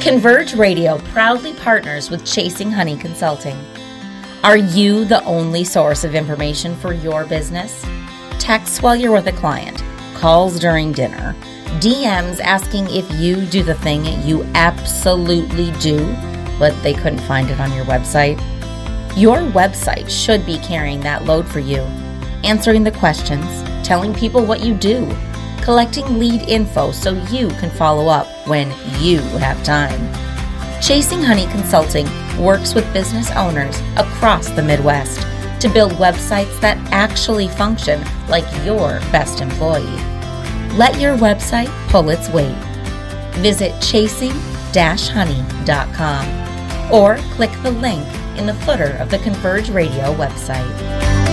Converge Radio proudly partners with Chasing Honey Consulting. Are you the only source of information for your business? Texts while you're with a client, calls during dinner, DMs asking if you do the thing you absolutely do, but they couldn't find it on your website? Your website should be carrying that load for you, answering the questions, telling people what you do, collecting lead info so you can follow up when you have time. Chasing Honey Consulting works with business owners across the Midwest to build websites that actually function like your best employee. Let your website pull its weight. Visit chasing-honey.com or click the link in the footer of the Converge Radio website.